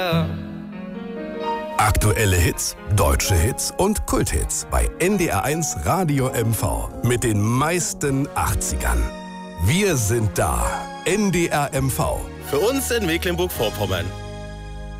Aktuelle Hits, deutsche Hits und Kulthits bei NDR1 Radio MV mit den meisten 80ern. Wir sind da. NDR MV. Für uns in Mecklenburg-Vorpommern.